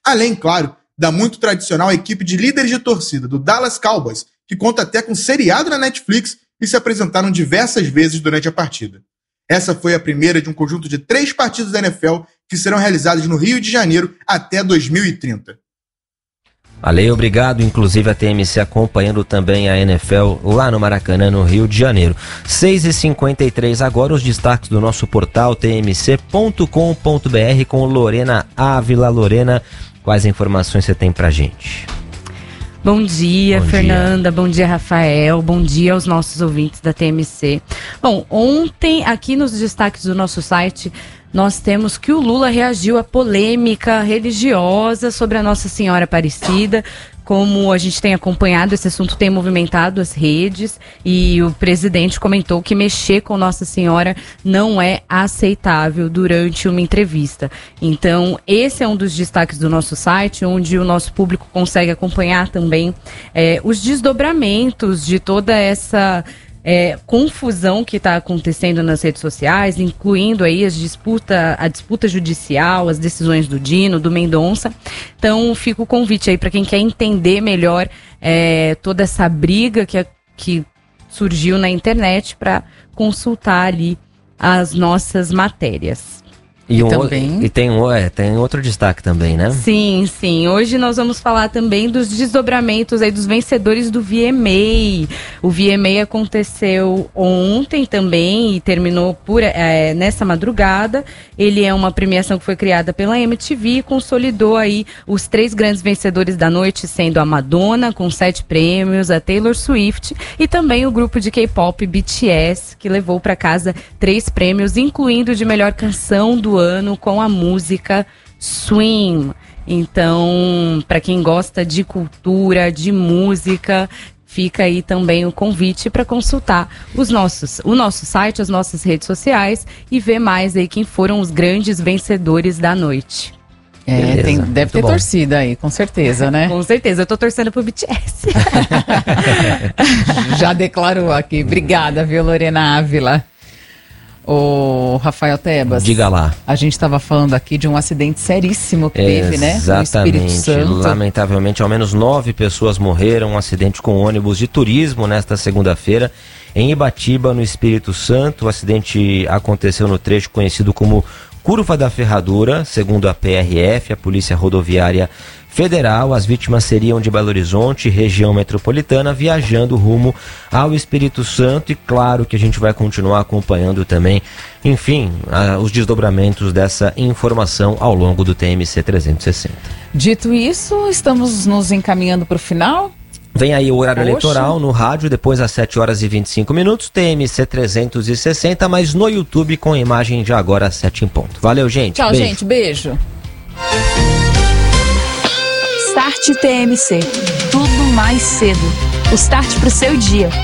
Além, claro, da muito tradicional equipe de líderes de torcida do Dallas Cowboys, que conta até com seriado na Netflix e se apresentaram diversas vezes durante a partida. Essa foi a primeira de um conjunto de 3 partidas da NFL que serão realizadas no Rio de Janeiro até 2030. Ale, obrigado, inclusive a TMC acompanhando também a NFL lá no Maracanã, no Rio de Janeiro. 6h53 agora, os destaques do nosso portal tmc.com.br com Lorena Ávila. Lorena, quais informações você tem pra gente? Bom dia, Fernanda. Bom dia, Rafael. Bom dia aos nossos ouvintes da TMC. Bom, ontem, aqui nos destaques do nosso site, nós temos que o Lula reagiu à polêmica religiosa sobre a Nossa Senhora Aparecida. Como a gente tem acompanhado, esse assunto tem movimentado as redes e o presidente comentou que mexer com Nossa Senhora não é aceitável durante uma entrevista. Então, esse é um dos destaques do nosso site, onde o nosso público consegue acompanhar também os desdobramentos de toda essa confusão que está acontecendo nas redes sociais, incluindo aí a disputa judicial, as decisões do Dino, do Mendonça. Então fica o convite aí para quem quer entender melhor toda essa briga que surgiu na internet para consultar ali as nossas matérias. E tem outro destaque também, né? Sim. Hoje nós vamos falar também dos desdobramentos aí dos vencedores do VMA. O VMA aconteceu ontem também e terminou nessa madrugada. Ele é uma premiação que foi criada pela MTV e consolidou aí os 3 grandes vencedores da noite, sendo a Madonna, com 7 prêmios, a Taylor Swift e também o grupo de K-pop BTS, que levou para casa 3 prêmios, incluindo de melhor canção do ano com a música Swim. Então, para quem gosta de cultura, de música, fica aí também o convite para consultar o nosso site, as nossas redes sociais e ver mais aí quem foram os grandes vencedores da noite. Deve ter torcida aí, com certeza, né? Com certeza, eu tô torcendo pro BTS. Já declarou aqui. Obrigada, viu, Lorena Ávila. O Rafael Tebas. Diga lá. A gente estava falando aqui de um acidente seríssimo que teve, né? Exatamente. No Espírito Santo. Lamentavelmente, ao menos 9 pessoas morreram. Um acidente com ônibus de turismo nesta segunda-feira em Ibatiba, no Espírito Santo. O acidente aconteceu no trecho conhecido como Curva da Ferradura, segundo a PRF, a Polícia Rodoviária Federal. As vítimas seriam de Belo Horizonte, região metropolitana, viajando rumo ao Espírito Santo. E claro que a gente vai continuar acompanhando também, enfim, os desdobramentos dessa informação ao longo do TMC 360. Dito isso, estamos nos encaminhando para o final. Vem aí o horário eleitoral no rádio, depois às 7h25, TMC 360, mas no YouTube com imagem de agora às 7 em ponto. Valeu, gente. Tchau, gente. Beijo. Start TMC. Tudo mais cedo. O start pro seu dia.